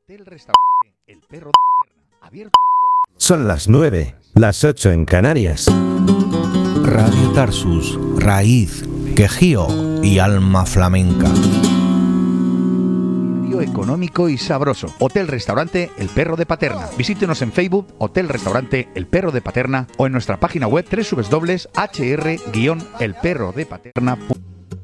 Hotel Restaurante El Perro de Paterna. Abierto todos los... Son las 9, las 8 en Canarias. Radio Tarsus, raíz, quejío y alma flamenca. Económico y sabroso. Hotel Restaurante El Perro de Paterna. Visítenos en Facebook, Hotel Restaurante El Perro de Paterna, o en nuestra página web www.hr-elperrodepaterna.com.